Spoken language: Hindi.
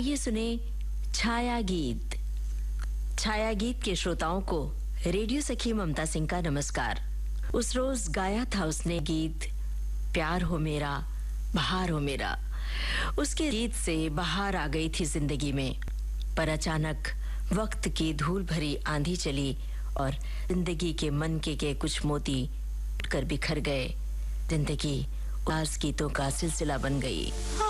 आइए सुने छाया गीत। छाया गीत के श्रोताओं को रेडियो सखी ममता सिंह का नमस्कार। उस रोज गाया था उसने गीत प्यार हो मेरा बहार हो मेरा। उसके गीत से बहार आ गई थी जिंदगी में, पर अचानक वक्त की धूल भरी आंधी चली और जिंदगी के मनके के कुछ मोती टूट कर बिखर गए। जिंदगी उदास गीतों का सिलसिला बन गई।